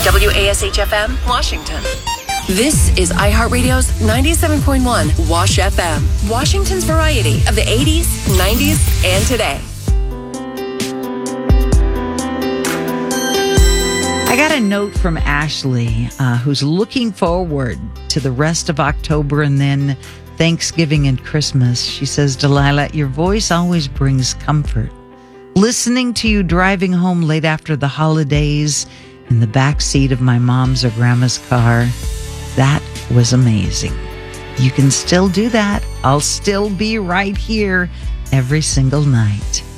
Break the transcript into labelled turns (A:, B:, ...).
A: WASH-FM, Washington. This is iHeartRadio's 97.1 Wash FM, Washington's variety of the 80s, 90s, and today.
B: I got a note from Ashley, who's looking forward to the rest of October and then Thanksgiving and Christmas. She says, Delilah, your voice always brings comfort. Listening to you driving home late after the holidays in the back seat of my mom's or grandma's car, that was amazing. You can still do that. I'll still be right here every single night.